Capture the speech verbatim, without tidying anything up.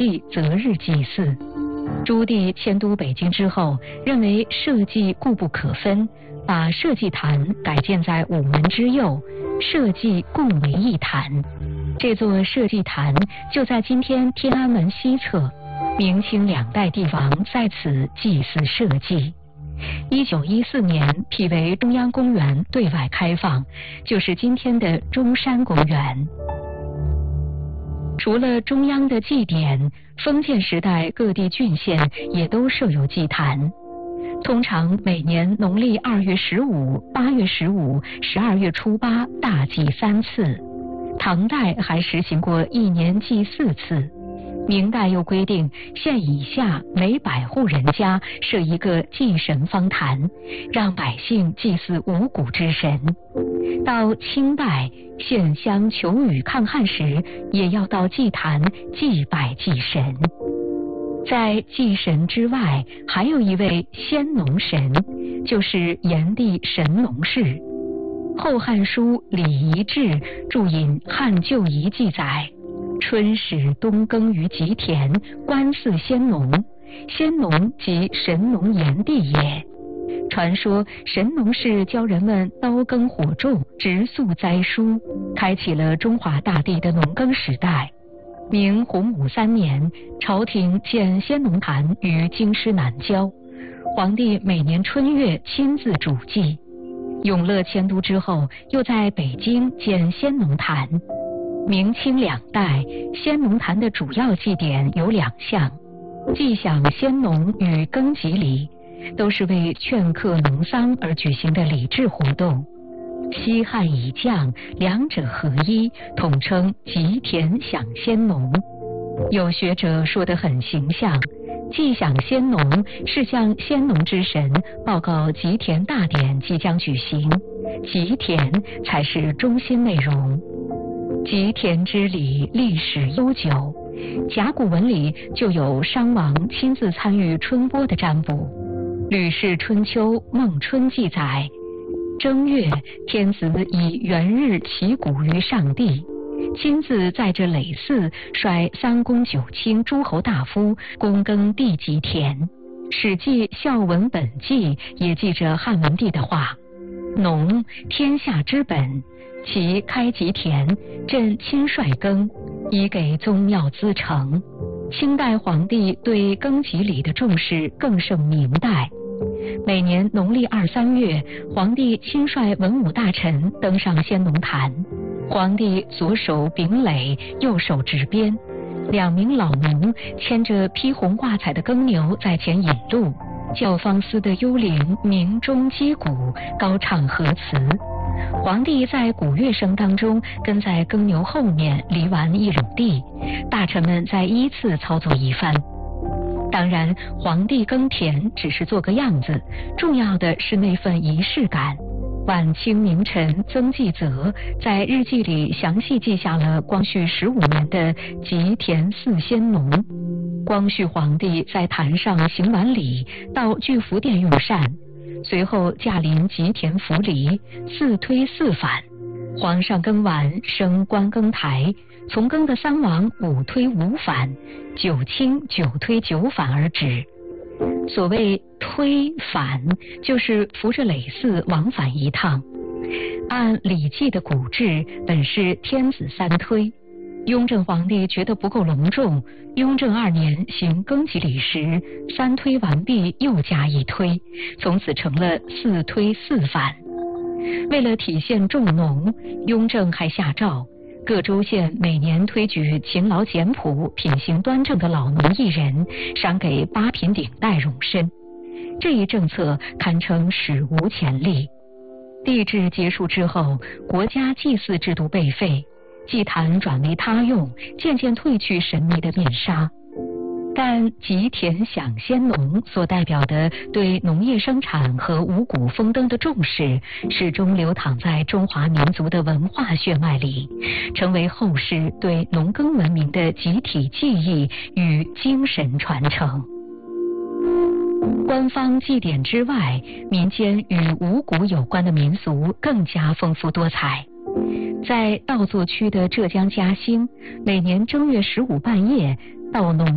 祭择日祭祀。朱棣迁都北京之后，认为社稷固不可分，把社稷坛改建在午门之右，社稷共为一坛。这座社稷坛就在今天天安门西侧，明清两代帝王在此祭祀社稷。一九一四年辟为中央公园对外开放，就是今天的中山公园。除了中央的祭典，封建时代各地郡县也都设有祭坛。通常每年农历二月十五、八月十五、十二月初八大祭三次。唐代还实行过一年祭四次。明代又规定，县以下每百户人家设一个祭神方坛，让百姓祭祀五谷之神。到清代，县乡求雨抗旱时，也要到祭坛祭拜祭神。在祭神之外，还有一位先农神，就是炎帝神农氏。《后汉书·礼仪志》注引汉旧仪记载：春始冬耕于吉田，观祀先农。先农即神农炎帝也。传说神农氏教人们刀耕火种、植树栽蔬，开启了中华大地的农耕时代。明洪武三年，朝廷建先农坛于京师南郊，皇帝每年春月亲自主祭。永乐迁都之后，又在北京建先农坛。明清两代，先农坛的主要祭典有两项：祭享先农与耕吉礼，都是为劝客农桑而举行的礼制活动。西汉以降，两者合一，统称吉田享先农。有学者说得很形象，祭享先农是向先农之神报告吉田大典即将举行，吉田才是中心内容。吉田之礼历史悠久，甲骨文里就有商王亲自参与春播的占卜。《吕氏春秋·孟春》记载，正月，天子以元日祈谷于上帝，亲自在这耒寺率三公九卿诸侯大夫躬耕地吉田。《史记·孝文本纪》也记着汉文帝的话：农，天下之本，其开吉田，朕亲率耕，以给宗庙资成。清代皇帝对耕吉礼的重视更胜明代。每年农历二三月，皇帝亲率文武大臣登上先农坛，皇帝左手秉耒，右手执鞭，两名老农牵着披红挂彩的耕牛在前引路，教坊司的幽灵鸣钟击鼓，高唱和词。皇帝在鼓乐声当中跟在耕牛后面犁完一垄地，大臣们再依次操作一番。当然，皇帝耕田只是做个样子，重要的是那份仪式感。晚清名臣曾纪泽在日记里详细记下了光绪十五年的吉田祀先农。光绪皇帝在坛上行完礼，到聚福殿用膳，随后驾临吉田扶犁，四推四反。皇上更完升观更台，从更的三往五推五反，九轻九推九反而止。所谓推反，就是扶着耒耜往返一趟。按《礼记》的古制，本是天子三推。雍正皇帝觉得不够隆重，雍正二年行庚吉礼时，三推完毕又加一推，从此成了四推四反。为了体现重农，雍正还下诏，各州县每年推举勤劳简朴、品行端正的老农一人，赏给八品顶戴荣身。这一政策堪称史无前例。帝制结束之后，国家祭祀制度被废，祭坛转为他用，渐渐褪去神秘的面纱。但吉田享先农所代表的对农业生产和五谷丰登的重视，始终流淌在中华民族的文化血脉里，成为后世对农耕文明的集体记忆与精神传承。官方祭典之外，民间与五谷有关的民俗更加丰富多彩。在稻作区的浙江嘉兴，每年正月十五半夜，稻农